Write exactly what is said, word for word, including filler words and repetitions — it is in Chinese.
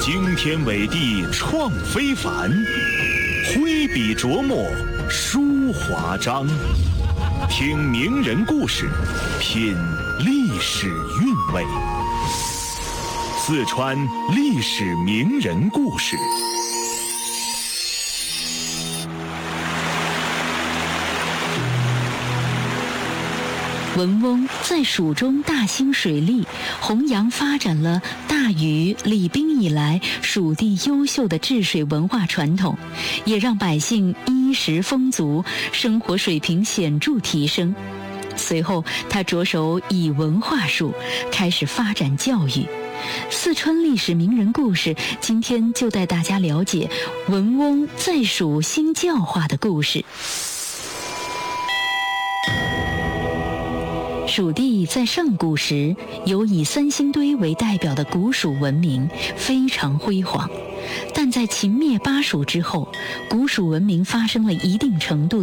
惊天伟地创非凡，挥笔琢磨书华章。听名人故事，品历史韵味。四川历史名人故事。 文翁在蜀中大兴水利，弘扬发展了大禹、李冰以来蜀地优秀的治水文化传统，也让百姓衣食丰足，生活水平显著提升。随后，他着手以文化术，开始发展教育。四川历史名人故事，今天就带大家了解文翁在蜀兴教化的故事。蜀地在上古时有以三星堆为代表的古蜀文明，非常辉煌。但在秦灭巴蜀之后，古蜀文明发生了一定程度